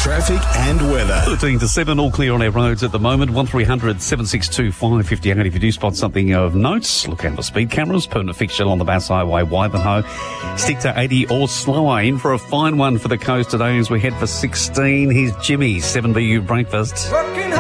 traffic and weather. 13 to 7, all clear on our roads at the moment. 1300 762 558. If you do spot something of note, look out for speed cameras. Permanent fixture on the Bass Highway, Wivenhoe. Stick to 80 or slower. In for a fine one for the coast today as we head for 16. Here's Jimmy, 7BU Breakfast.